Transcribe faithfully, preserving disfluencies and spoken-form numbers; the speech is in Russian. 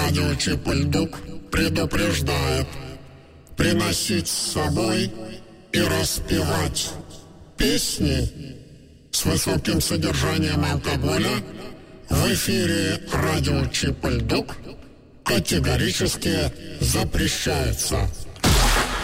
Радио Чип-Льдук предупреждает: приносить с собой и распевать песни с высоким содержанием алкоголя в эфире радио Чип-Льдук категорически запрещается.